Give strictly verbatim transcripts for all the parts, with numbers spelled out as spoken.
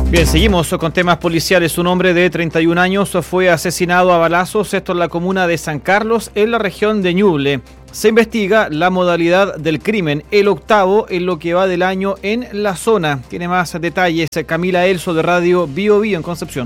Bien, seguimos con temas policiales. Un hombre de treinta y un años fue asesinado a balazos, esto en la comuna de San Carlos, en la región de Ñuble. Se investiga la modalidad del crimen, el octavo en lo que va del año en la zona. Tiene más detalles Camila Elso de Radio Bio Bio en Concepción.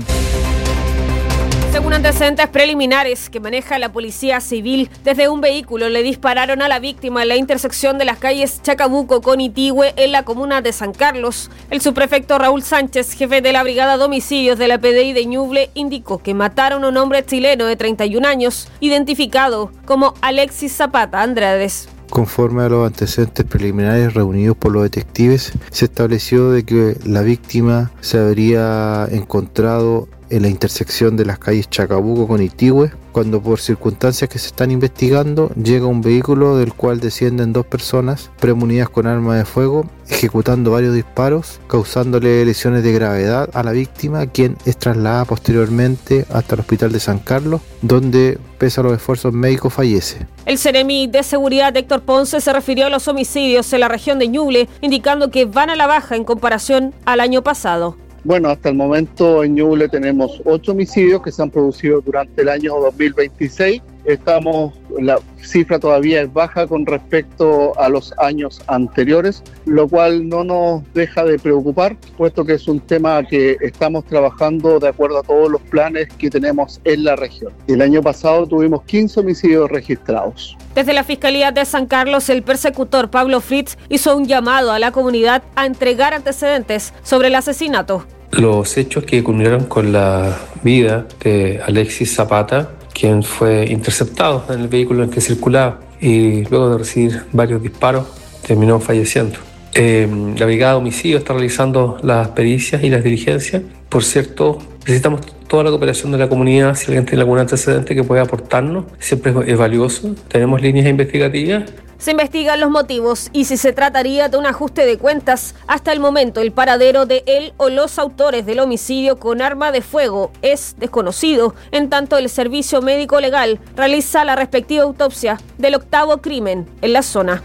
Según antecedentes preliminares que maneja la policía civil, desde un vehículo le dispararon a la víctima en la intersección de las calles Chacabuco con Itigüe en la comuna de San Carlos. El subprefecto Raúl Sánchez, jefe de la Brigada de Homicidios de la P D I de Ñuble, indicó que mataron a un hombre chileno de treinta y un años, identificado como Alexis Zapata Andrades. Conforme a los antecedentes preliminares reunidos por los detectives, se estableció de que la víctima se habría encontrado en la intersección de las calles Chacabuco con Itigüe, cuando por circunstancias que se están investigando llega un vehículo del cual descienden dos personas premunidas con arma de fuego, ejecutando varios disparos, causándole lesiones de gravedad a la víctima, quien es trasladada posteriormente hasta el hospital de San Carlos, donde, pese a los esfuerzos médicos, fallece. El Seremi de Seguridad Héctor Ponce se refirió a los homicidios en la región de Ñuble, indicando que van a la baja en comparación al año pasado. Bueno, hasta el momento en Ñuble tenemos ocho homicidios que se han producido durante el año dos mil veintiséis. Estamos, la cifra todavía es baja con respecto a los años anteriores, lo cual no nos deja de preocupar, puesto que es un tema que estamos trabajando de acuerdo a todos los planes que tenemos en la región. El año pasado tuvimos quince homicidios registrados. Desde la Fiscalía de San Carlos, el persecutor Pablo Fritz hizo un llamado a la comunidad a entregar antecedentes sobre el asesinato. Los hechos que culminaron con la vida de Alexis Zapata, quien fue interceptado en el vehículo en que circulaba y luego de recibir varios disparos terminó falleciendo. Eh, la Brigada de Homicidios está realizando las pericias y las diligencias. Por cierto, necesitamos toda la cooperación de la comunidad. Si alguien tiene algún antecedente que pueda aportarnos, siempre es valioso. Tenemos líneas investigativas. Se investigan los motivos y si se trataría de un ajuste de cuentas. Hasta el momento, el paradero de él o los autores del homicidio con arma de fuego es desconocido, en tanto el Servicio Médico Legal realiza la respectiva autopsia del octavo crimen en la zona.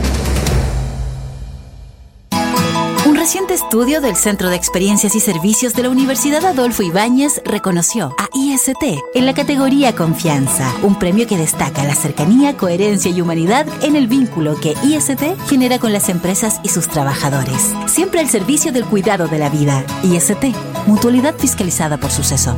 Un reciente estudio del Centro de Experiencias y Servicios de la Universidad Adolfo Ibáñez reconoció a I S T en la categoría Confianza, un premio que destaca la cercanía, coherencia y humanidad en el vínculo que I S T genera con las empresas y sus trabajadores. Siempre al servicio del cuidado de la vida. I S T, mutualidad fiscalizada por Suceso.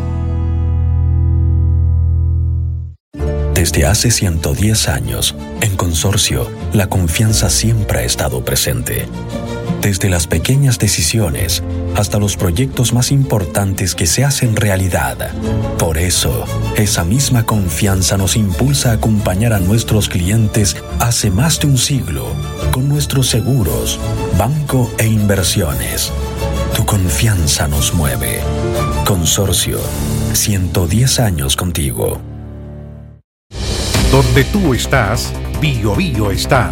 Desde hace ciento diez años, en Consorcio, la confianza siempre ha estado presente. Desde las pequeñas decisiones hasta los proyectos más importantes que se hacen realidad. Por eso, esa misma confianza nos impulsa a acompañar a nuestros clientes hace más de un siglo con nuestros seguros, banco e inversiones. Tu confianza nos mueve. Consorcio, ciento diez años contigo. Donde tú estás, Bio Bio está.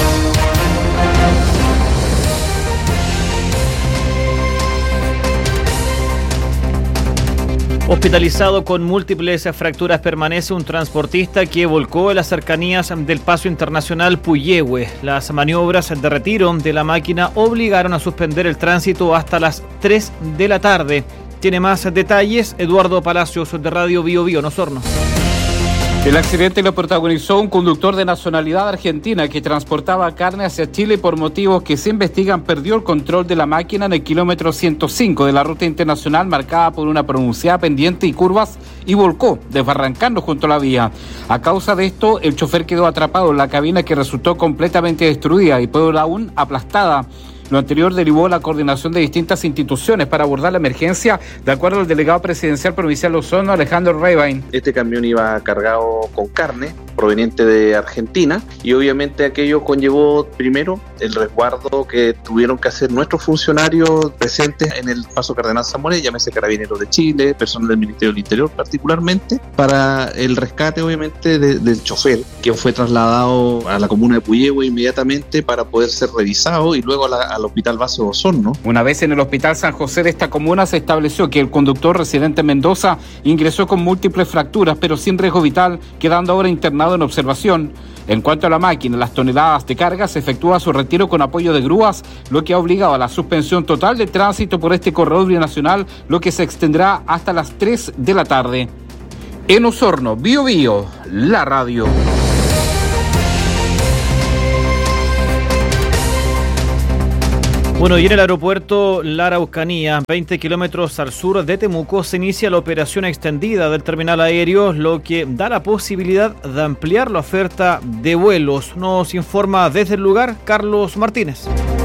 Hospitalizado con múltiples fracturas permanece un transportista que volcó en las cercanías del Paso Internacional Puyehue. Las maniobras de retiro de la máquina obligaron a suspender el tránsito hasta las tres de la tarde. Tiene más detalles Eduardo Palacios de Radio Bio Bio, Osorno. El accidente lo protagonizó un conductor de nacionalidad argentina que transportaba carne hacia Chile. Por motivos que se investigan, perdió el control de la máquina en el kilómetro ciento cinco de la ruta internacional, marcada por una pronunciada pendiente y curvas, y volcó, desbarrancando junto a la vía. A causa de esto, el chofer quedó atrapado en la cabina, que resultó completamente destruida y peor aún, aplastada. Lo anterior derivó la coordinación de distintas instituciones para abordar la emergencia, de acuerdo al delegado presidencial provincial de Osorno, Alejandro Reibain. Este camión iba cargado con carne proveniente de Argentina y obviamente aquello conllevó primero el resguardo que tuvieron que hacer nuestros funcionarios presentes en el Paso Cardenal Zamora, llámese Carabineros de Chile, personal del Ministerio del Interior particularmente, para el rescate obviamente de, del chofer, quien fue trasladado a la comuna de Puyehue inmediatamente para poder ser revisado y luego a la, al Hospital Base de Osorno. Una vez en el Hospital San José de esta comuna, se estableció que el conductor residente en Mendoza ingresó con múltiples fracturas pero sin riesgo vital, quedando ahora internado asignado en observación. En cuanto a la máquina, las toneladas de carga se efectúa su retiro con apoyo de grúas, lo que ha obligado a la suspensión total de tránsito por este corredor binacional, lo que se extenderá hasta las tres de la tarde. En Osorno, Bío Bío, la radio. Bueno, y en el aeropuerto La Araucanía, veinte kilómetros al sur de Temuco, se inicia la operación extendida del terminal aéreo, lo que da la posibilidad de ampliar la oferta de vuelos. Nos informa desde el lugar Carlos Martínez.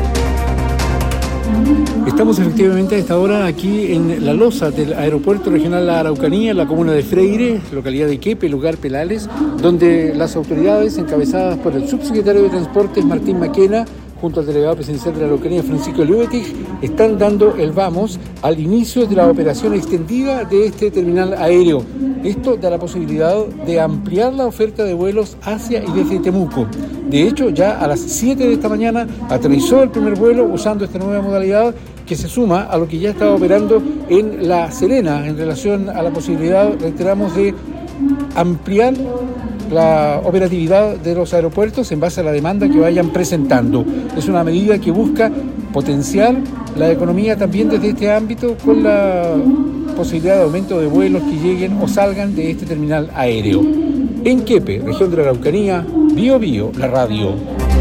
Estamos efectivamente a esta hora aquí en la losa del Aeropuerto Regional La Araucanía, en la comuna de Freire, localidad de Quepe, lugar Pelales, donde las autoridades encabezadas por el subsecretario de Transportes Martín Maquena, junto al delegado presidencial de la Araucanía, Francisco Liuetich, están dando el vamos al inicio de la operación extendida de este terminal aéreo. Esto da la posibilidad de ampliar la oferta de vuelos hacia y desde Temuco. De hecho, ya a las siete de esta mañana aterrizó el primer vuelo usando esta nueva modalidad que se suma a lo que ya estaba operando en La Serena en relación a la posibilidad, reiteramos, de ampliar la operatividad de los aeropuertos en base a la demanda que vayan presentando. Es una medida que busca potenciar la economía también desde este ámbito con la posibilidad de aumento de vuelos que lleguen o salgan de este terminal aéreo. En Quepe, región de la Araucanía, Bío Bío, la radio.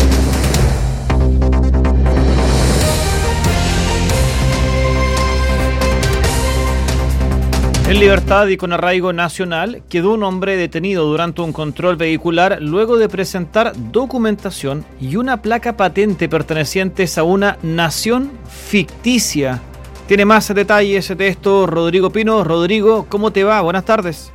En libertad y con arraigo nacional, quedó un hombre detenido durante un control vehicular luego de presentar documentación y una placa patente pertenecientes a una nación ficticia. Tiene más detalles de esto Rodrigo Pino. Rodrigo, ¿cómo te va? Buenas tardes.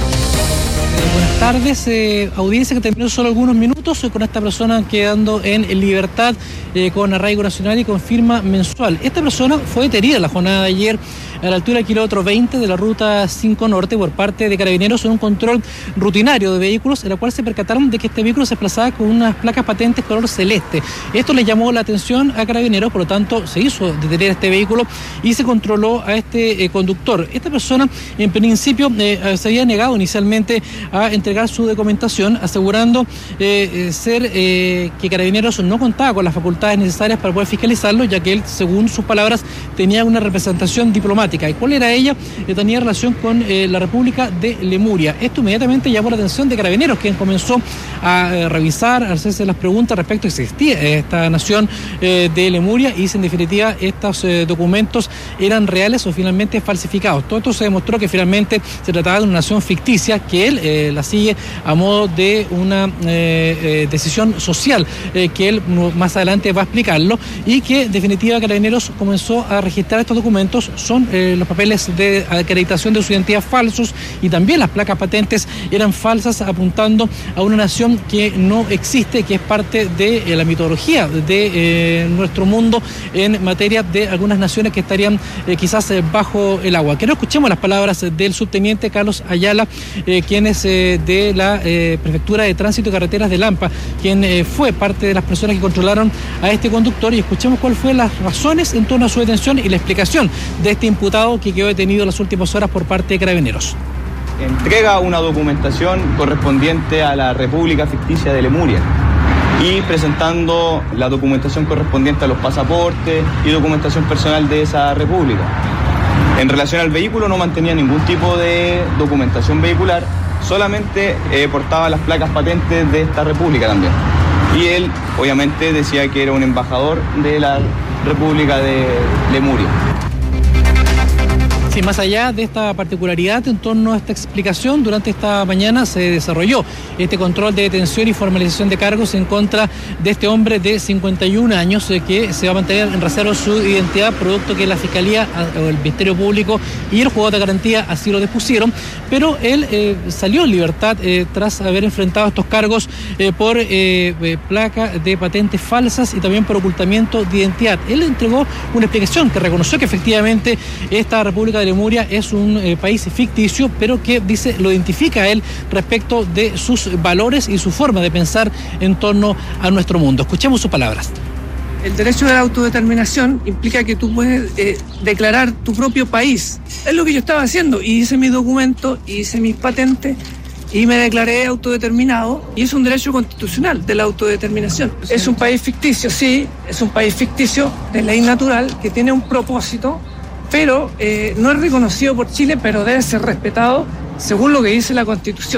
Buenas tardes, eh, audiencia que terminó solo algunos minutos eh, con esta persona quedando en libertad eh, con arraigo nacional y con firma mensual. Esta persona fue detenida en la jornada de ayer a la altura del kilómetro veinte de la ruta cinco Norte por parte de Carabineros en un control rutinario de vehículos, en la cual se percataron de que este vehículo se desplazaba con unas placas patentes color celeste. Esto le llamó la atención a Carabineros, por lo tanto se hizo detener este vehículo y se controló a este eh, conductor. Esta persona en principio eh, se había negado inicialmente a entregar su documentación, asegurando eh, ser eh, que Carabineros no contaba con las facultades necesarias para poder fiscalizarlo, ya que él, según sus palabras, tenía una representación diplomática. ¿Y cuál era ella? Eh, tenía relación con eh, la República de Lemuria. Esto inmediatamente llamó la atención de Carabineros, quien comenzó a eh, revisar, a hacerse las preguntas respecto a si existía esta nación eh, de Lemuria y si en definitiva estos eh, documentos eran reales o finalmente falsificados. Todo esto se demostró que finalmente se trataba de una nación ficticia, que él eh, la sigue a modo de una eh, eh, decisión social eh, que él más adelante va a explicarlo, y que en definitiva Carabineros comenzó a registrar estos documentos. Son eh, los papeles de acreditación de su identidad falsos, y también las placas patentes eran falsas, apuntando a una nación que no existe, que es parte de eh, la mitología de eh, nuestro mundo en materia de algunas naciones que estarían eh, quizás eh, bajo el agua. Que no escuchemos las palabras del subteniente Carlos Ayala, eh, quien es eh, de la eh, Prefectura de Tránsito y Carreteras de Lampa, quien eh, fue parte de las personas que controlaron a este conductor, y escuchemos cuáles fueron las razones en torno a su detención y la explicación de este imputado que quedó detenido en las últimas horas por parte de Carabineros. Entrega una documentación correspondiente a la República Ficticia de Lemuria y presentando la documentación correspondiente a los pasaportes y documentación personal de esa república. En relación al vehículo no mantenía ningún tipo de documentación vehicular, solamente eh, portaba las placas patentes de esta república también. Y él obviamente decía que era un embajador de la República de Lemuria. Sí, más allá de esta particularidad en torno a esta explicación, durante esta mañana se desarrolló este control de detención y formalización de cargos en contra de este hombre de cincuenta y un años eh, que se va a mantener en reserva su identidad, producto que la Fiscalía, o el Ministerio Público y el Juzgado de Garantía así lo dispusieron, pero él eh, salió en libertad eh, tras haber enfrentado estos cargos eh, por eh, eh, placa de patentes falsas y también por ocultamiento de identidad. Él entregó una explicación que reconoció que efectivamente esta República de Lemuria es un eh, país ficticio, pero que dice lo identifica a él respecto de sus valores y su forma de pensar en torno a nuestro mundo. Escuchemos sus palabras. El derecho de la autodeterminación implica que tú puedes eh, declarar tu propio país. Es lo que yo estaba haciendo, y hice mi documento, hice mis patentes, y me declaré autodeterminado, y es un derecho constitucional de la autodeterminación. Es un país ficticio, sí, es un país ficticio de ley natural que tiene un propósito, pero eh, no es reconocido por Chile, pero debe ser respetado según lo que dice la Constitución.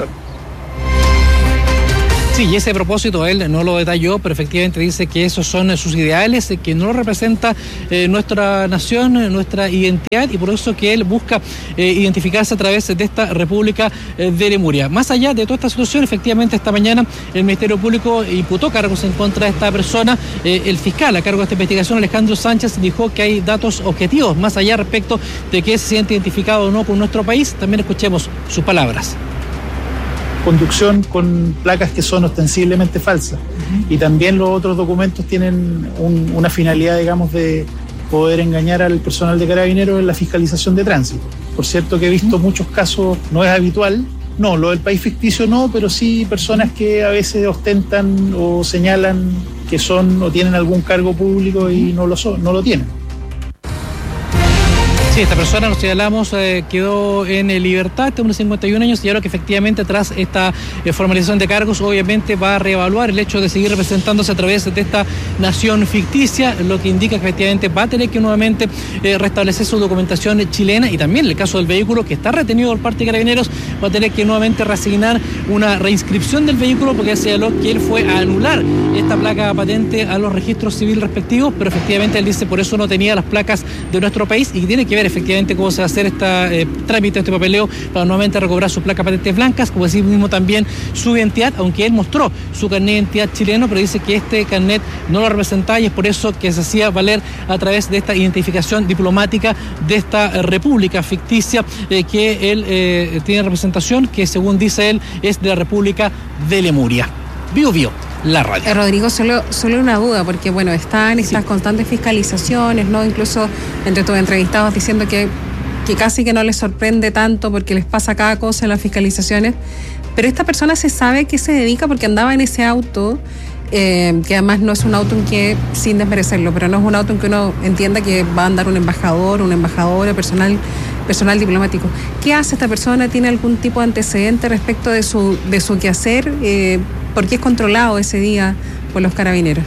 Sí, y ese propósito él no lo detalló, pero efectivamente dice que esos son sus ideales, que no representa eh, nuestra nación, nuestra identidad, y por eso que él busca eh, identificarse a través de esta República eh, de Lemuria. Más allá de toda esta situación, efectivamente esta mañana el Ministerio Público imputó cargos en contra de esta persona. Eh, el fiscal a cargo de esta investigación, Alejandro Sánchez, dijo que hay datos objetivos, más allá respecto de que se siente identificado o no con nuestro país. También escuchemos sus palabras. Conducción con placas que son ostensiblemente falsas. Uh-huh. Y también los otros documentos tienen un, una finalidad, digamos, de poder engañar al personal de Carabineros en la fiscalización de tránsito. Por cierto que he visto uh-huh. muchos casos, no es habitual, no, lo del país ficticio no, pero sí personas que a veces ostentan o señalan que son o tienen algún cargo público y no lo son, no lo tienen. Sí, esta persona, nos señalamos, eh, quedó en libertad, tiene unos cincuenta y un años, y ahora que efectivamente tras esta eh, formalización de cargos, obviamente va a reevaluar el hecho de seguir representándose a través de esta nación ficticia, lo que indica que efectivamente va a tener que nuevamente eh, restablecer su documentación chilena, y también en el caso del vehículo que está retenido por parte de Carabineros, va a tener que nuevamente reasignar una reinscripción del vehículo, porque señaló que él fue a anular esta placa patente a los registros civiles respectivos, pero efectivamente él dice por eso no tenía las placas de nuestro país, y tiene que ver efectivamente cómo se va a hacer este eh, trámite, este papeleo para nuevamente recobrar sus placas patentes blancas, como así mismo también su identidad, aunque él mostró su carnet de identidad chileno, pero dice que este carnet no lo representaba, y es por eso que se hacía valer a través de esta identificación diplomática de esta eh, república ficticia eh, que él eh, tiene representación, que según dice él es de la República de Lemuria. Bio Bio, la radio. Eh, Rodrigo, solo, solo una duda, porque bueno, están estas sí. constantes fiscalizaciones, ¿no? Incluso entre tus entrevistados diciendo que, que casi que no les sorprende tanto porque les pasa cada cosa en las fiscalizaciones. Pero esta persona se sabe que se dedica porque andaba en ese auto, eh, que además no es un auto en que, sin desmerecerlo, pero no es un auto en que uno entienda que va a andar un embajador, una embajadora, personal personal diplomático. ¿Qué hace esta persona? ¿Tiene algún tipo de antecedente respecto de su, de su quehacer? Eh, ¿Por qué es controlado ese día por los Carabineros?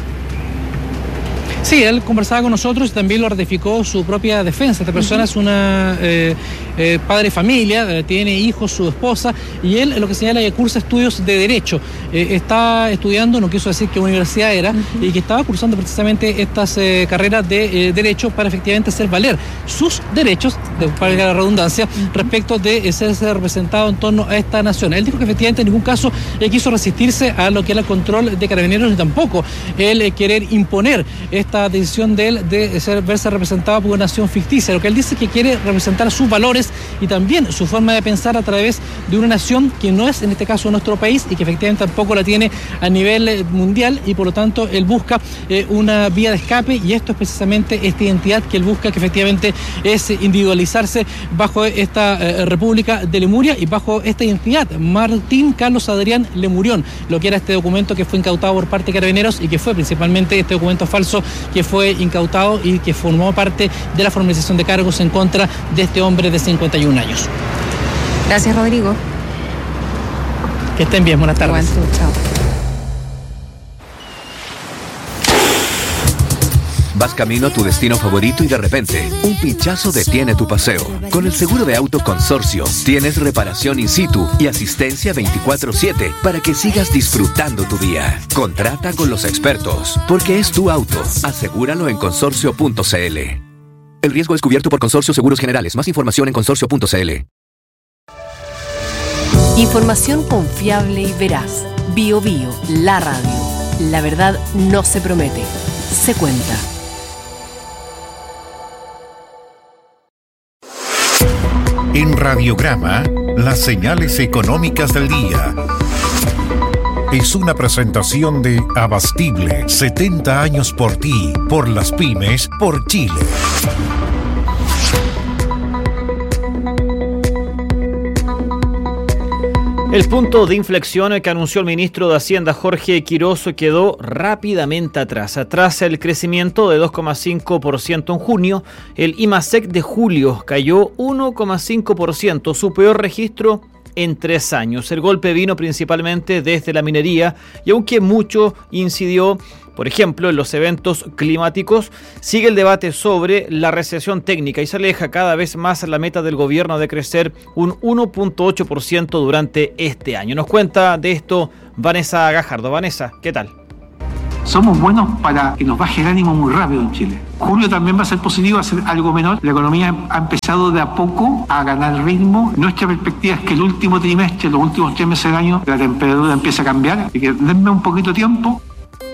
Sí, él conversaba con nosotros y también lo ratificó su propia defensa. Esta persona uh-huh. es una eh, eh, padre de familia, eh, tiene hijos, su esposa, y él lo que señala es que cursa estudios de Derecho. Eh, está estudiando, no quiso decir qué universidad era, uh-huh. y que estaba cursando precisamente estas eh, carreras de eh, Derecho para efectivamente hacer valer sus derechos, de, para la redundancia, uh-huh. respecto de eh, ser representado en torno a esta nación. Él dijo que efectivamente en ningún caso eh, quiso resistirse a lo que era el control de Carabineros, y tampoco él eh, querer imponer esta esta decisión de él de ser, verse representado por una nación ficticia. Lo que él dice es que quiere representar sus valores y también su forma de pensar a través de una nación que no es en este caso nuestro país y que efectivamente tampoco la tiene a nivel mundial, y por lo tanto él busca eh, una vía de escape, y esto es precisamente esta identidad que él busca, que efectivamente es individualizarse bajo esta eh, República de Lemuria y bajo esta identidad, Martín Carlos Adrián Lemurión, lo que era este documento que fue incautado por parte de Carabineros y que fue principalmente este documento falso que fue incautado y que formó parte de la formalización de cargos en contra de este hombre de cincuenta y un años. Gracias, Rodrigo. Que estén bien, buenas tardes. Igual tú, chao. Vas camino a tu destino favorito y de repente, un pinchazo detiene tu paseo. Con el seguro de auto Consorcio, tienes reparación in situ y asistencia veinticuatro siete para que sigas disfrutando tu día. Contrata con los expertos, porque es tu auto. Asegúralo en consorcio punto c l. El riesgo es cubierto por Consorcio Seguros Generales. Más información en consorcio punto c l. Información confiable y veraz. Bio Bio, la radio. La verdad no se promete, se cuenta. En Radiograma, las señales económicas del día. Es una presentación de Abastible, setenta años por ti, por las pymes, por Chile. El punto de inflexión que anunció el ministro de Hacienda Jorge Quiroz quedó rápidamente atrás. Tras el crecimiento de dos coma cinco por ciento en junio, el IMASEC de julio cayó uno coma cinco por ciento, su peor registro en tres años. El golpe vino principalmente desde la minería y aunque mucho incidió, por ejemplo, en los eventos climáticos, sigue el debate sobre la recesión técnica y se aleja cada vez más la meta del gobierno de crecer un uno punto ocho por ciento durante este año. Nos cuenta de esto Vanessa Gajardo. Vanessa, ¿qué tal? Somos buenos para que nos baje el ánimo muy rápido en Chile. Julio también va a ser positivo, va a ser algo menor. La economía ha empezado de a poco a ganar ritmo. Nuestra perspectiva es que el último trimestre, los últimos tres meses del año, la temperatura empieza a cambiar. Así que denme un poquito de tiempo.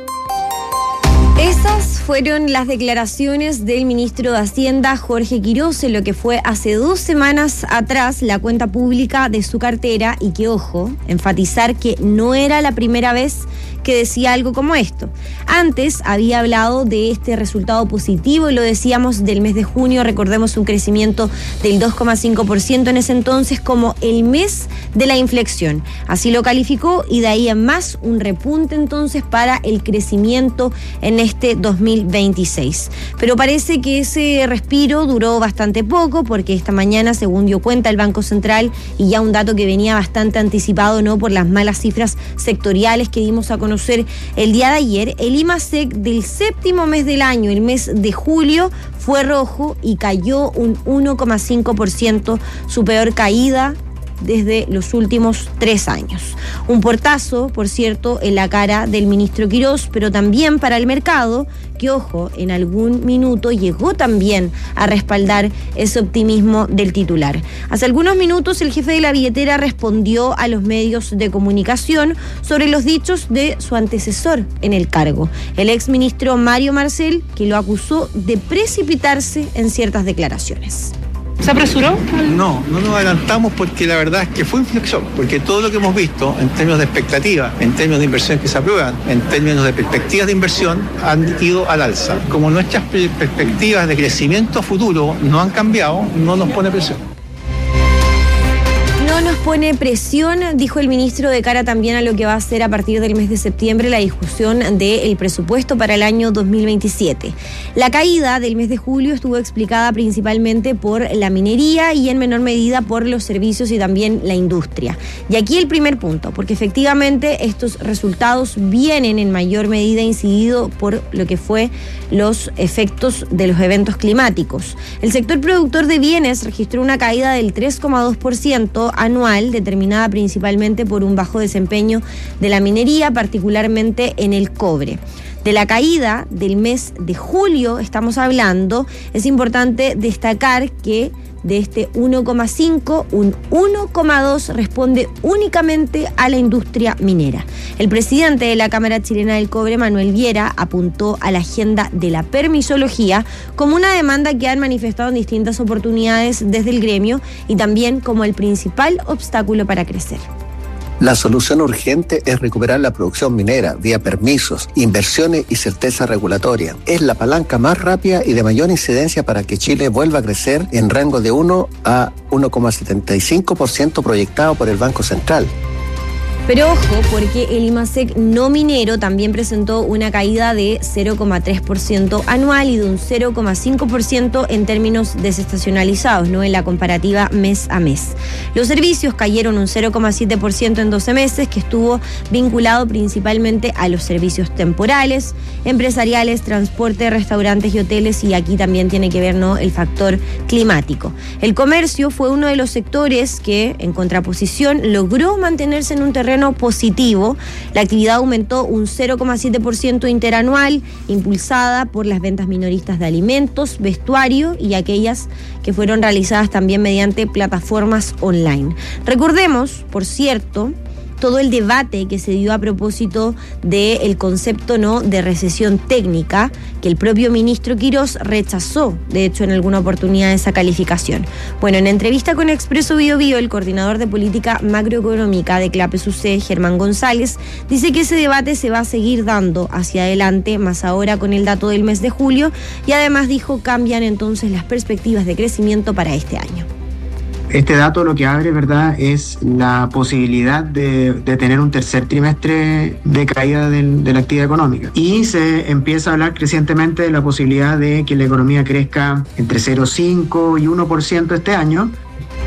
Esas fueron las declaraciones del ministro de Hacienda, Jorge Quirós, en lo que fue hace dos semanas atrás la cuenta pública de su cartera y que, ojo, enfatizar que no era la primera vez que decía algo como esto. Antes había hablado de este resultado positivo, lo decíamos, del mes de junio, recordemos un crecimiento del dos coma cinco por ciento en ese entonces como el mes de la inflexión. Así lo calificó y de ahí en más un repunte entonces para el crecimiento en este dos mil veintiséis. Pero parece que ese respiro duró bastante poco porque esta mañana, según dio cuenta el Banco Central, y ya un dato que venía bastante anticipado, ¿no?, por las malas cifras sectoriales que dimos a conocer el día de ayer, el IMASEC del séptimo mes del año, el mes de julio, fue rojo y cayó un uno coma cinco por ciento, su peor caída desde los últimos tres años. Un portazo, por cierto, en la cara del ministro Quirós, pero también para el mercado, que, ojo, en algún minuto llegó también a respaldar ese optimismo del titular. Hace algunos minutos el jefe de la billetera respondió a los medios de comunicación sobre los dichos de su antecesor en el cargo, el exministro Mario Marcel, que lo acusó de precipitarse en ciertas declaraciones. ¿Se apresuró? No, no nos adelantamos porque la verdad es que fue inflexión, porque todo lo que hemos visto en términos de expectativas, en términos de inversiones que se aprueban, en términos de perspectivas de inversión, han ido al alza. Como nuestras perspectivas de crecimiento futuro no han cambiado, no nos pone presión. No nos pone presión, dijo el ministro, de cara también a lo que va a ser a partir del mes de septiembre la discusión del presupuesto para el año dos mil veintisiete. La caída del mes de julio estuvo explicada principalmente por la minería y en menor medida por los servicios y también la industria. Y aquí el primer punto, porque efectivamente estos resultados vienen en mayor medida incidido por lo que fue los efectos de los eventos climáticos. El sector productor de bienes registró una caída del tres coma dos por ciento anual, determinada principalmente por un bajo desempeño de la minería, particularmente en el cobre. De la caída del mes de julio estamos hablando, es importante destacar que de este uno coma cinco, un uno coma dos responde únicamente a la industria minera. El presidente de la Cámara Chilena del Cobre, Manuel Viera, apuntó a la agenda de la permisología como una demanda que han manifestado en distintas oportunidades desde el gremio y también como el principal obstáculo para crecer. La solución urgente es recuperar la producción minera vía permisos, inversiones y certeza regulatoria. Es la palanca más rápida y de mayor incidencia para que Chile vuelva a crecer en rango de uno a uno coma setenta y cinco por ciento proyectado por el Banco Central. Pero ojo, porque el IMASEC no minero también presentó una caída de cero coma tres por ciento anual y de un cero coma cinco por ciento en términos desestacionalizados, ¿no?, en la comparativa mes a mes. Los servicios cayeron un cero coma siete por ciento en doce meses, que estuvo vinculado principalmente a los servicios temporales, empresariales, transporte, restaurantes y hoteles, y aquí también tiene que ver, ¿no?, el factor climático. El comercio fue uno de los sectores que, en contraposición, logró mantenerse en un terreno positivo. La actividad aumentó un cero coma siete por ciento interanual, impulsada por las ventas minoristas de alimentos, vestuario y aquellas que fueron realizadas también mediante plataformas online. Recordemos, por cierto, todo el debate que se dio a propósito del concepto, ¿no?, de recesión técnica, que el propio ministro Quirós rechazó, de hecho, en alguna oportunidad esa calificación. Bueno, en entrevista con Expreso Bio Bio, el coordinador de política macroeconómica de CLAPES U C, Germán González, dice que ese debate se va a seguir dando hacia adelante, más ahora con el dato del mes de julio, y además dijo cambian entonces las perspectivas de crecimiento para este año. Este dato lo que abre, ¿verdad?, es la posibilidad de, de tener un tercer trimestre de caída del, de la actividad económica. Y se empieza a hablar crecientemente de la posibilidad de que la economía crezca entre cero coma cinco y uno por ciento este año.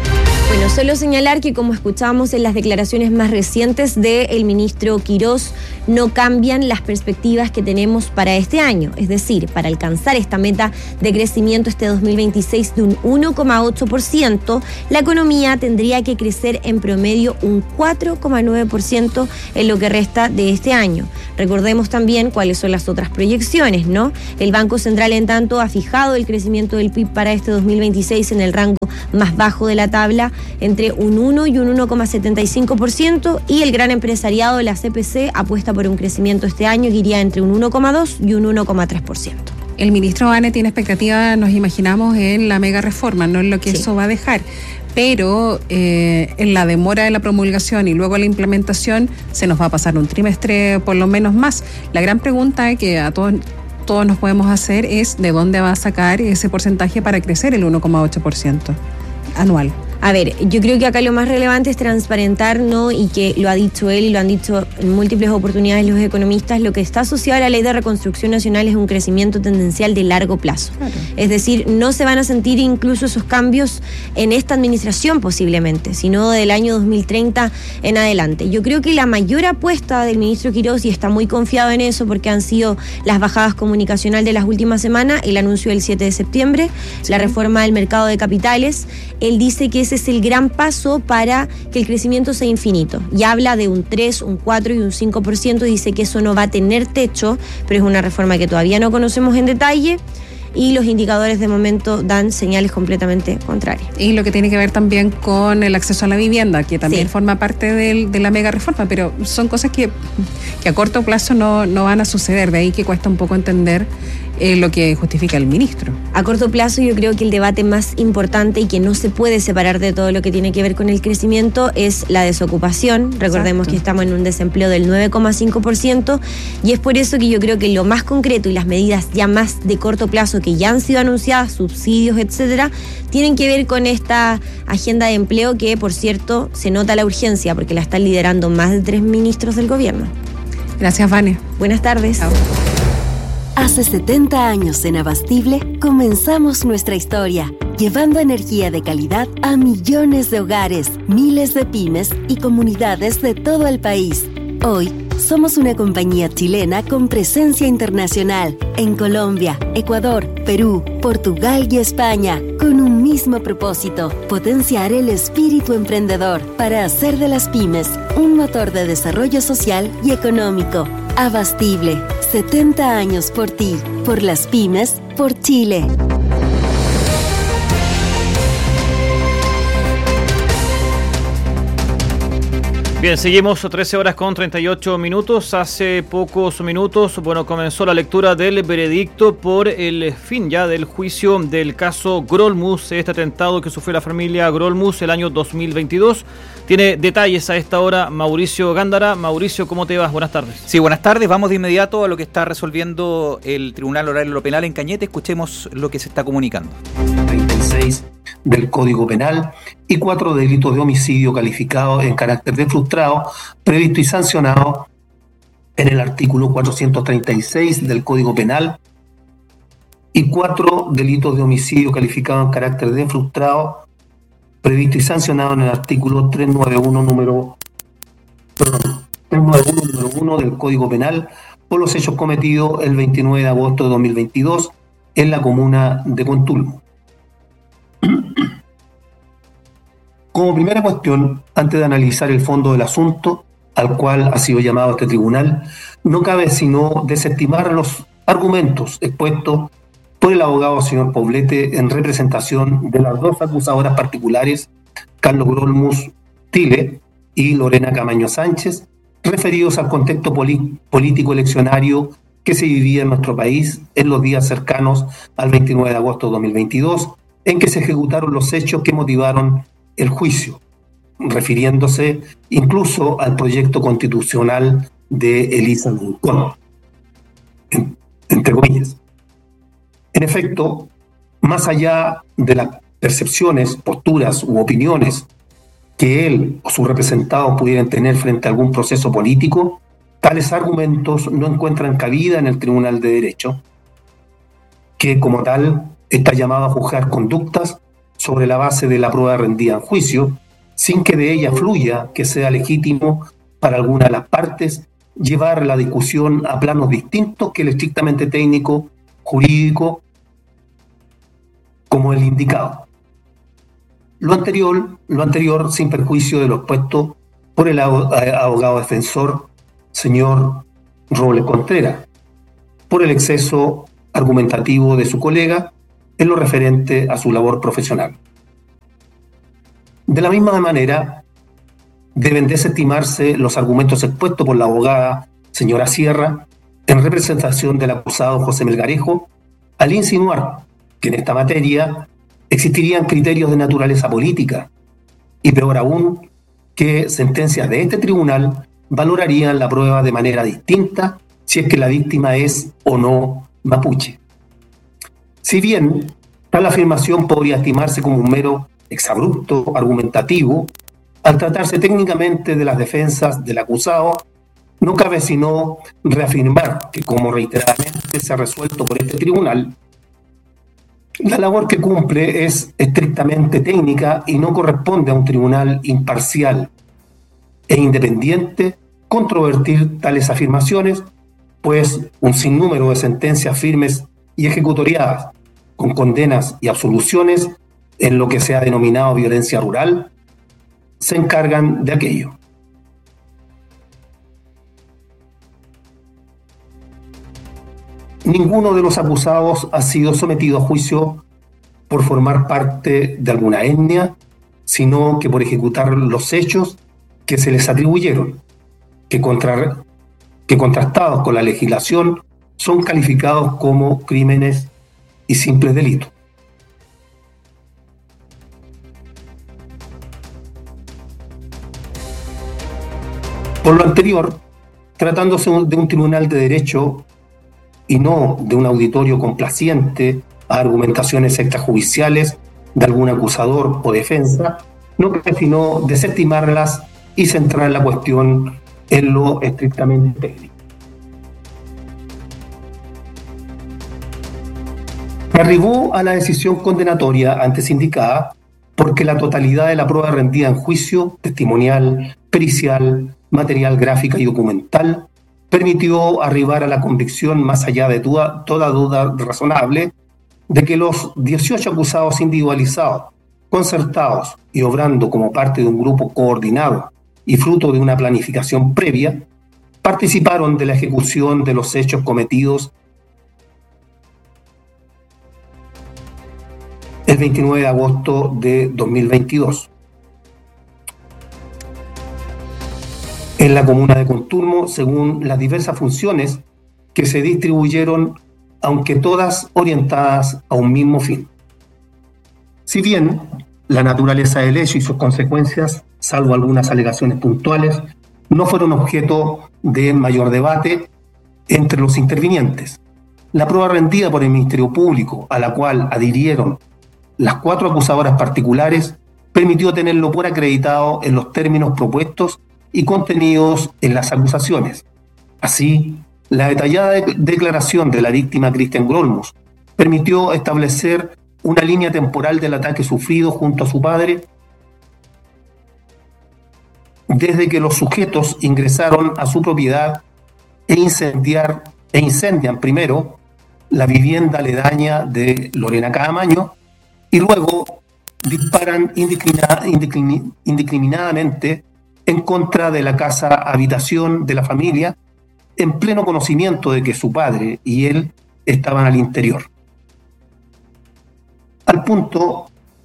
Bueno, solo señalar que, como escuchábamos en las declaraciones más recientes del ministro Quirós, no cambian las perspectivas que tenemos para este año. Es decir, para alcanzar esta meta de crecimiento este dos mil veintiséis de un uno coma ocho por ciento, la economía tendría que crecer en promedio un cuatro coma nueve por ciento en lo que resta de este año. Recordemos también cuáles son las otras proyecciones, ¿no? El Banco Central, en tanto, ha fijado el crecimiento del P I B para este dos mil veintiséis en el rango más bajo de la tabla, entre un uno y un uno coma setenta y cinco por ciento, y el gran empresariado de la C P C apuesta por un crecimiento este año que iría entre un uno coma dos y un uno coma tres por ciento. El ministro Vane tiene expectativa, nos imaginamos, en la mega reforma, no en lo que sí. eso va a dejar. Pero eh, en la demora de la promulgación y luego la implementación se nos va a pasar un trimestre por lo menos más. La gran pregunta que a todos, todos nos podemos hacer es ¿de dónde va a sacar ese porcentaje para crecer el uno coma ocho por ciento anual? A ver, yo creo que acá lo más relevante es transparentar, ¿no? Y que lo ha dicho él y lo han dicho en múltiples oportunidades los economistas, lo que está asociado a la Ley de Reconstrucción Nacional es un crecimiento tendencial de largo plazo. Claro. Es decir, no se van a sentir incluso esos cambios en esta administración posiblemente, sino del año dos mil treinta en adelante. Yo creo que la mayor apuesta del ministro Quirós, y está muy confiado en eso porque han sido las bajadas comunicacionales de las últimas semanas, el anuncio del siete de septiembre, sí. la reforma del mercado de capitales, él dice que ese es el gran paso para que el crecimiento sea infinito. Y habla de un tres, un cuatro y un cinco por ciento, y dice que eso no va a tener techo, pero es una reforma que todavía no conocemos en detalle, y los indicadores de momento dan señales completamente contrarias. Y lo que tiene que ver también con el acceso a la vivienda, que también sí. forma parte del, de la mega reforma, pero son cosas que, que a corto plazo no, no van a suceder, de ahí que cuesta un poco entender eh, lo que justifica el ministro. A corto plazo yo creo que el debate más importante y que no se puede separar de todo lo que tiene que ver con el crecimiento es la desocupación. Recordemos Exacto. que estamos en un desempleo del nueve coma cinco por ciento, y es por eso que yo creo que lo más concreto y las medidas ya más de corto plazo que ya han sido anunciadas, subsidios, etcétera, tienen que ver con esta agenda de empleo que, por cierto, se nota la urgencia porque la están liderando más de tres ministros del gobierno. Gracias, Vane. Buenas tardes. Chao. Hace setenta años en Abastible comenzamos nuestra historia, llevando energía de calidad a millones de hogares, miles de pymes y comunidades de todo el país. Hoy, somos una compañía chilena con presencia internacional en Colombia, Ecuador, Perú, Portugal y España, con un mismo propósito: potenciar el espíritu emprendedor para hacer de las pymes un motor de desarrollo social y económico. Abastible, setenta años por ti, por las pymes, por Chile. Bien, seguimos trece horas con treinta y ocho minutos. Hace pocos minutos, bueno, comenzó la lectura del veredicto por el fin ya del juicio del caso Grolmus, este atentado que sufrió la familia Grolmus el año dos mil veintidós. Tiene detalles a esta hora Mauricio Gándara. Mauricio, ¿cómo te vas? Buenas tardes. Sí, buenas tardes. Vamos de inmediato a lo que está resolviendo el Tribunal Oral de lo Penal en Cañete. Escuchemos lo que se está comunicando. treinta y seis del Código Penal y cuatro delitos de homicidio calificado en carácter de frustrado, previsto y sancionado en el artículo cuatrocientos treinta y seis del Código Penal, y cuatro delitos de homicidio calificado en carácter de frustrado, previsto y sancionado en el artículo trescientos noventa y uno número, perdón, trescientos noventa y uno número uno del Código Penal por los hechos cometidos el veintinueve de agosto de dos mil veintidós en la comuna de Contulmo. Como primera cuestión, antes de analizar el fondo del asunto al cual ha sido llamado este tribunal, no cabe sino desestimar los argumentos expuestos por el abogado señor Poblete en representación de las dos acusadoras particulares, Carlos Grolmus Tile y Lorena Camaño Sánchez, referidos al contexto poli- político eleccionario que se vivía en nuestro país en los días cercanos al veintinueve de agosto de dos mil veintidós, en que se ejecutaron los hechos que motivaron el juicio, refiriéndose incluso al proyecto constitucional de Elisa Loncón, en, entre comillas. En efecto, más allá de las percepciones, posturas u opiniones que él o sus representados pudieran tener frente a algún proceso político, tales argumentos no encuentran cabida en el Tribunal de Derecho, que como tal está llamado a juzgar conductas sobre la base de la prueba rendida en juicio, sin que de ella fluya que sea legítimo para alguna de las partes llevar la discusión a planos distintos que el estrictamente técnico, jurídico, como el indicado. Lo anterior, lo anterior sin perjuicio de lo expuesto por el abogado defensor, señor Robles Contreras, por el exceso argumentativo de su colega en lo referente a su labor profesional. De la misma manera, deben desestimarse los argumentos expuestos por la abogada señora Sierra en representación del acusado José Melgarejo al insinuar que en esta materia existirían criterios de naturaleza política y, peor aún, que sentencias de este tribunal valorarían la prueba de manera distinta si es que la víctima es o no mapuche. Si bien tal afirmación podría estimarse como un mero exabrupto argumentativo, al tratarse técnicamente de las defensas del acusado, no cabe sino reafirmar que, como reiteradamente se ha resuelto por este tribunal, la labor que cumple es estrictamente técnica y no corresponde a un tribunal imparcial e independiente controvertir tales afirmaciones, pues un sinnúmero de sentencias firmes y ejecutoriadas, con condenas y absoluciones en lo que se ha denominado violencia rural, se encargan de aquello. Ninguno de los acusados ha sido sometido a juicio por formar parte de alguna etnia, sino que por ejecutar los hechos que se les atribuyeron, que, contra, que contrastados con la legislación son calificados como crímenes y simples delitos. Por lo anterior, tratándose de un tribunal de derecho y no de un auditorio complaciente a argumentaciones extrajudiciales de algún acusador o defensa, no cabe sino desestimarlas y centrar la cuestión en lo estrictamente técnico. Arribó a la decisión condenatoria antes indicada porque la totalidad de la prueba rendida en juicio, testimonial, pericial, material gráfica y documental, permitió arribar a la convicción, más allá de toda, toda duda razonable, de que los dieciocho acusados individualizados, concertados y obrando como parte de un grupo coordinado y fruto de una planificación previa, participaron de la ejecución de los hechos cometidos el veintinueve de agosto de dos mil veintidós. En la comuna de Conturmo, según las diversas funciones que se distribuyeron, aunque todas orientadas a un mismo fin. Si bien la naturaleza del hecho y sus consecuencias, salvo algunas alegaciones puntuales, no fueron objeto de mayor debate entre los intervinientes, la prueba rendida por el Ministerio Público, a la cual adhirieron las cuatro acusadoras particulares, permitió tenerlo por acreditado en los términos propuestos y contenidos en las acusaciones. Así, la detallada de- declaración de la víctima Cristian Grolmus permitió establecer una línea temporal del ataque sufrido junto a su padre desde que los sujetos ingresaron a su propiedad e, incendiar, e incendian primero la vivienda aledaña de Lorena Caamaño y luego disparan indiscrimina- indiscrimi- indiscriminadamente en contra de la casa habitación de la familia, en pleno conocimiento de que su padre y él estaban al interior. Al punto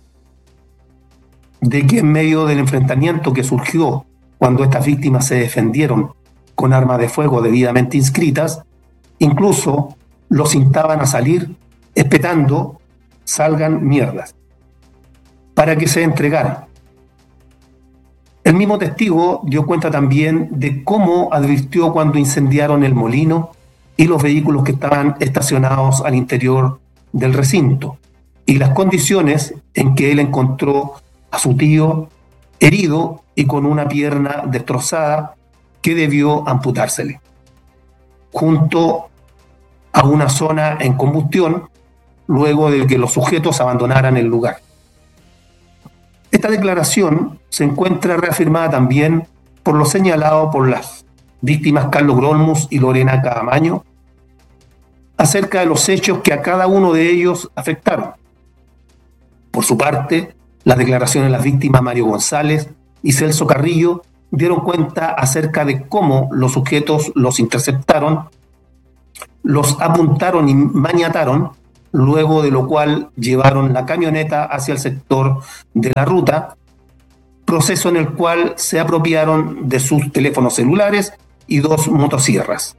de que en medio del enfrentamiento que surgió cuando estas víctimas se defendieron con armas de fuego debidamente inscritas, incluso los instaban a salir espetando salgan mierdas, para que se entregaran. El mismo testigo dio cuenta también de cómo advirtió cuando incendiaron el molino y los vehículos que estaban estacionados al interior del recinto, y las condiciones en que él encontró a su tío herido y con una pierna destrozada que debió amputársele, junto a una zona en combustión luego de que los sujetos abandonaran el lugar. Esta declaración se encuentra reafirmada también por lo señalado por las víctimas Carlos Grolmus y Lorena Caamaño acerca de los hechos que a cada uno de ellos afectaron. Por su parte, las declaraciones de las víctimas Mario González y Celso Carrillo dieron cuenta acerca de cómo los sujetos los interceptaron, los apuntaron y maniataron, luego de lo cual llevaron la camioneta hacia el sector de la ruta, proceso en el cual se apropiaron de sus teléfonos celulares y dos motosierras.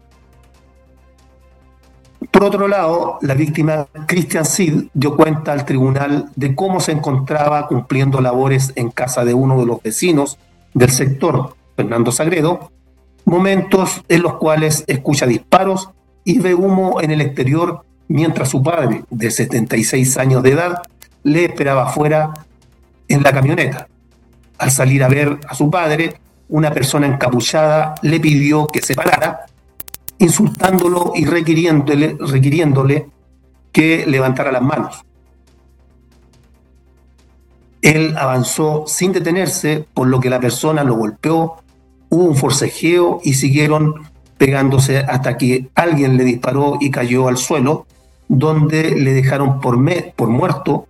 Por otro lado, la víctima Cristian Cid dio cuenta al tribunal de cómo se encontraba cumpliendo labores en casa de uno de los vecinos del sector, Fernando Sagredo, momentos en los cuales escucha disparos y ve humo en el exterior mientras su padre, de setenta y seis años de edad, le esperaba afuera en la camioneta. Al salir a ver a su padre, una persona encapuchada le pidió que se parara, insultándolo y requiriéndole, requiriéndole que levantara las manos. Él avanzó sin detenerse, por lo que la persona lo golpeó, hubo un forcejeo y siguieron pegándose hasta que alguien le disparó y cayó al suelo, donde le dejaron por, me, por muerto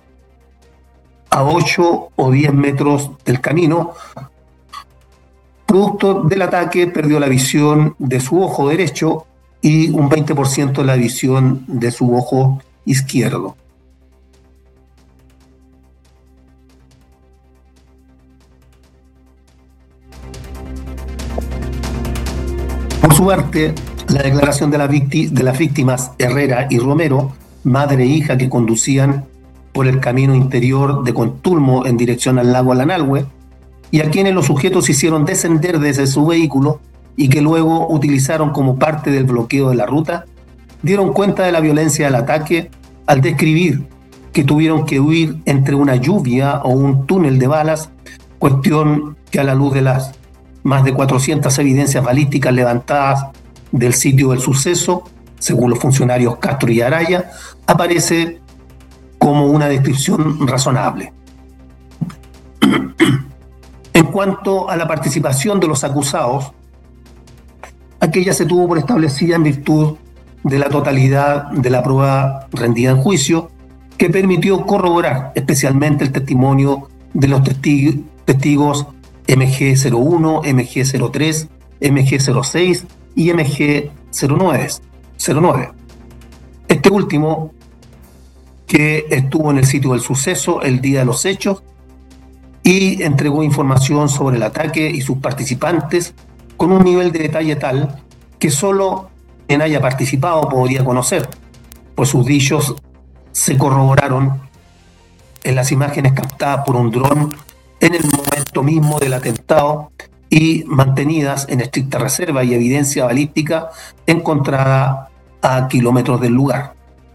a ocho o diez metros del camino. Producto del ataque, perdió la visión de su ojo derecho y un veinte por ciento de la visión de su ojo izquierdo. Por su parte, la declaración de, la vícti- de las víctimas Herrera y Romero, madre e hija que conducían por el camino interior de Contulmo en dirección al lago Alanalhue, y a quienes los sujetos hicieron descender desde su vehículo y que luego utilizaron como parte del bloqueo de la ruta, dieron cuenta de la violencia del ataque al describir que tuvieron que huir entre una lluvia o un túnel de balas, cuestión que a la luz de las más de cuatrocientas evidencias balísticas levantadas del sitio del suceso, según los funcionarios Castro y Araya, aparece como una descripción razonable. En cuanto a la participación de los acusados, aquella se tuvo por establecida en virtud de la totalidad de la prueba rendida en juicio, que permitió corroborar especialmente el testimonio de los testi- testigos M G cero uno, M G cero tres, M G cero seis y M G cero nueve. Este último, que estuvo en el sitio del suceso el día de los hechos y entregó información sobre el ataque y sus participantes con un nivel de detalle tal que solo quien haya participado podría conocer, pues sus dichos se corroboraron en las imágenes captadas por un dron en el momento mismo del atentado y mantenidas en estricta reserva y evidencia balística encontrada a kilómetros del lugar.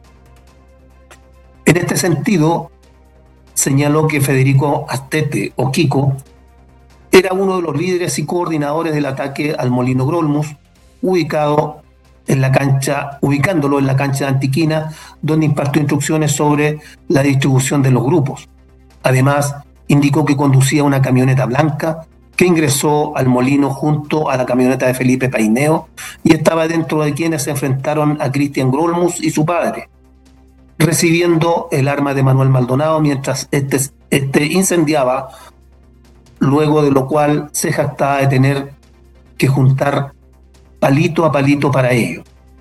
En este sentido, señaló que Federico Astete, o Kiko, era uno de los líderes y coordinadores del ataque al Molino Grolmus, ubicado en la cancha, ubicándolo en la cancha de Antiquina, donde impartió instrucciones sobre la distribución de los grupos. Además, indicó que conducía una camioneta blanca que ingresó al molino junto a la camioneta de Felipe Paineo y estaba dentro de quienes se enfrentaron a Cristian Grolmus y su padre, recibiendo el arma de Manuel Maldonado mientras este, este incendiaba, luego de lo cual se jactaba de tener que juntar palito a palito para ello.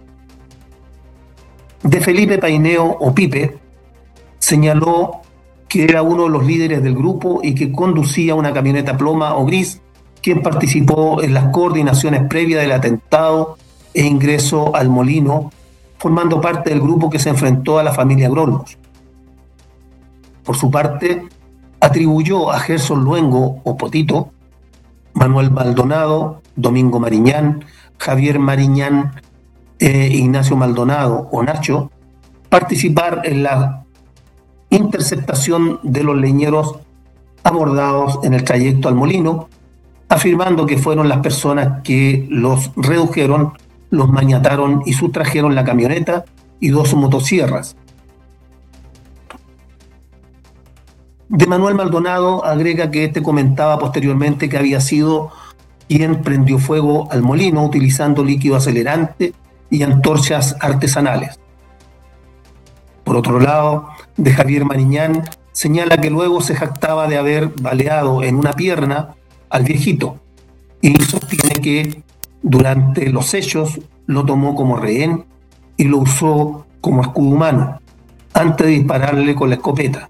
De Felipe Paineo, o Pipe, señaló que era uno de los líderes del grupo y que conducía una camioneta ploma o gris, quien participó en las coordinaciones previas del atentado e ingreso al molino, formando parte del grupo que se enfrentó a la familia Grolmus. Por su parte, atribuyó a Gerson Luengo, o Potito, Manuel Maldonado, Domingo Mariñán, Javier Mariñán, eh, Ignacio Maldonado, o Nacho, participar en la interceptación de los leñeros abordados en el trayecto al molino, afirmando que fueron las personas que los redujeron, los maniataron y sustrajeron la camioneta y dos motosierras. De Manuel Maldonado agrega que este comentaba posteriormente que había sido quien prendió fuego al molino utilizando líquido acelerante y antorchas artesanales. Por otro lado, de Javier Mariñán señala que luego se jactaba de haber baleado en una pierna al viejito y sostiene que durante los hechos lo tomó como rehén y lo usó como escudo humano antes de dispararle con la escopeta.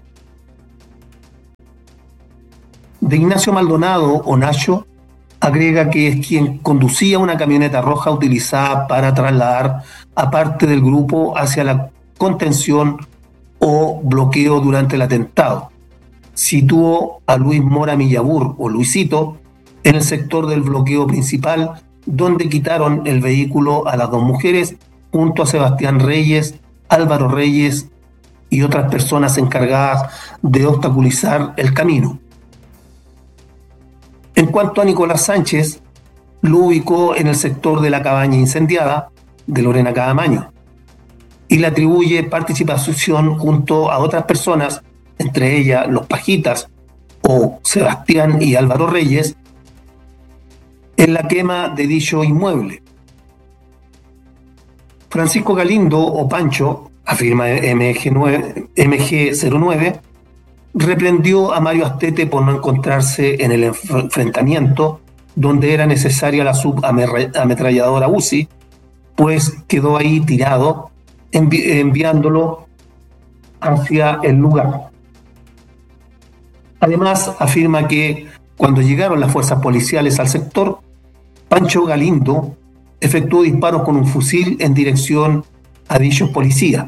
De Ignacio Maldonado o Nacho agrega que es quien conducía una camioneta roja utilizada para trasladar a parte del grupo hacia la contención o bloqueo durante el atentado. Situó a Luis Mora Millabur o Luisito en el sector del bloqueo principal, donde quitaron el vehículo a las dos mujeres junto a Sebastián Reyes, Álvaro Reyes y otras personas encargadas de obstaculizar el camino. En cuanto a Nicolás Sánchez, lo ubicó en el sector de la cabaña incendiada de Lorena Cadamaño y le atribuye participación junto a otras personas, entre ellas los Pajitas o Sebastián y Álvaro Reyes, en la quema de dicho inmueble. Francisco Galindo o Pancho, afirma M G cero nueve, reprendió a Mario Astete por no encontrarse en el enfrentamiento donde era necesaria la subametralladora U C I, pues quedó ahí tirado, envi- enviándolo hacia el lugar. Además, afirma que cuando llegaron las fuerzas policiales al sector, Pancho Galindo efectuó disparos con un fusil en dirección a dichos policías.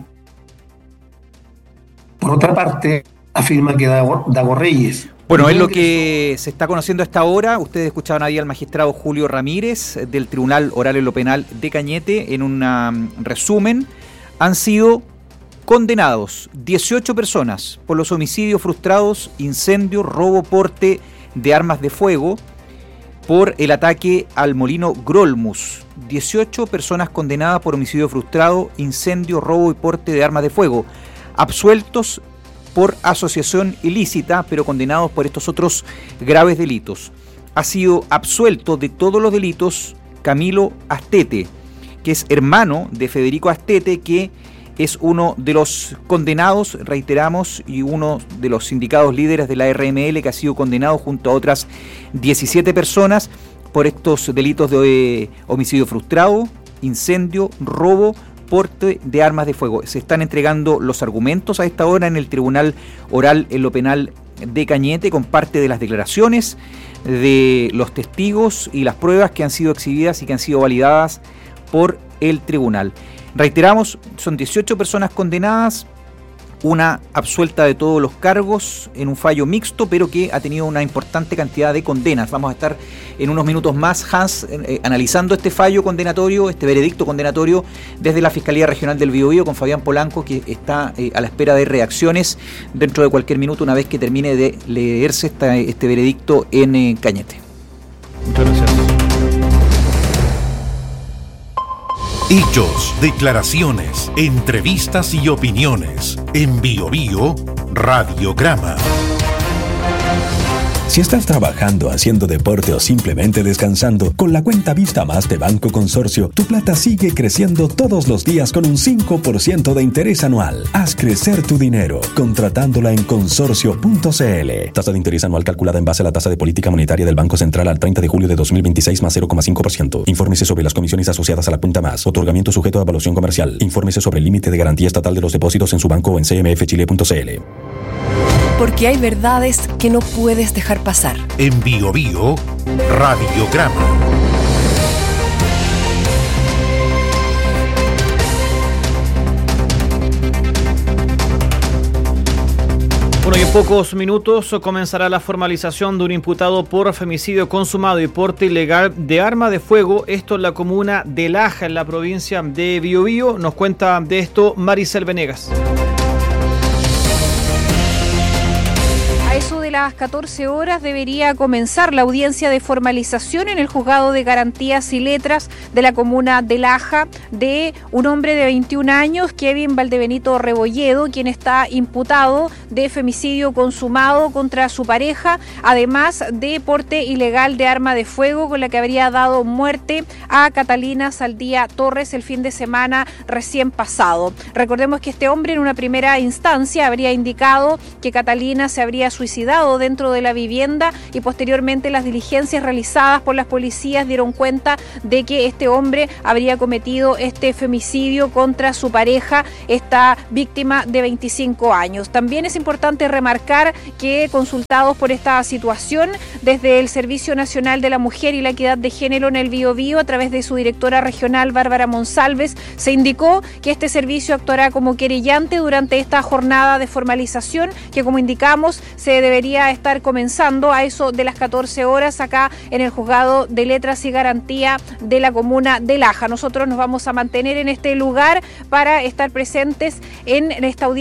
Por otra parte, afirma que Dago, Dago Reyes... Bueno, es lo que se está conociendo a esta hora. Ustedes escuchaban ahí al magistrado Julio Ramírez del Tribunal Oral en lo Penal de Cañete. En un um, resumen, han sido condenados dieciocho personas por los homicidios frustrados, incendio, robo, porte de armas de fuego, por el ataque al molino Grolmus. dieciocho personas condenadas por homicidio frustrado, incendio, robo y porte de armas de fuego. Absueltos por asociación ilícita, pero condenados por estos otros graves delitos. Ha sido absuelto de todos los delitos Camilo Astete, que es hermano de Federico Astete, que es uno de los condenados, reiteramos, y uno de los sindicados líderes de la R M L, que ha sido condenado junto a otras diecisiete personas por estos delitos de homicidio frustrado, incendio, robo, porte de armas de fuego. Se están entregando los argumentos a esta hora en el Tribunal Oral en lo Penal de Cañete, con parte de las declaraciones de los testigos y las pruebas que han sido exhibidas y que han sido validadas por el tribunal. Reiteramos, son dieciocho personas condenadas, una absuelta de todos los cargos en un fallo mixto, pero que ha tenido una importante cantidad de condenas. Vamos a estar en unos minutos más, Hans, eh, analizando este fallo condenatorio, este veredicto condenatorio desde la Fiscalía Regional del Biobío con Fabián Polanco, que está eh, a la espera de reacciones dentro de cualquier minuto, una vez que termine de leerse esta, este veredicto en eh, Cañete. Muchas gracias. Hechos, declaraciones, entrevistas y opiniones. En Biobío, Radiograma. Si estás trabajando, haciendo deporte o simplemente descansando, con la cuenta Vista Más de Banco Consorcio, tu plata sigue creciendo todos los días con un cinco por ciento de interés anual. Haz crecer tu dinero contratándola en consorcio punto c l. Tasa de interés anual calculada en base a la tasa de política monetaria del Banco Central al treinta de julio de dos mil veintiséis más cero coma cinco por ciento. Infórmese sobre las comisiones asociadas a la cuenta Más. Otorgamiento sujeto a evaluación comercial. Infórmese sobre el límite de garantía estatal de los depósitos en su banco o en c m f chile punto c l. Porque hay verdades que no puedes dejar pasar. En Biobío, Radiograma. Bueno, y en pocos minutos comenzará la formalización de un imputado por femicidio consumado y porte ilegal de arma de fuego. Esto en la comuna de Laja, en la provincia de Biobío. Nos cuenta de esto Maricel Venegas. las catorce horas debería comenzar la audiencia de formalización en el Juzgado de Garantías y Letras de la comuna de Laja de un hombre de veintiún años, Kevin Valdebenito Rebolledo, quien está imputado de femicidio consumado contra su pareja, además de porte ilegal de arma de fuego con la que habría dado muerte a Catalina Saldía Torres el fin de semana recién pasado. Recordemos que este hombre en una primera instancia habría indicado que Catalina se habría suicidado dentro de la vivienda y posteriormente las diligencias realizadas por las policías dieron cuenta de que este hombre habría cometido este femicidio contra su pareja, esta víctima de veinticinco años. También es importante remarcar que, consultados por esta situación, desde el Servicio Nacional de la Mujer y la Equidad de Género en el Biobío, a través de su directora regional Bárbara Monsalves, se indicó que este servicio actuará como querellante durante esta jornada de formalización que, como indicamos, se debería estar comenzando a eso de las catorce horas acá en el Juzgado de Letras y Garantía de la comuna de Laja. Nosotros nos vamos a mantener en este lugar para estar presentes en esta audiencia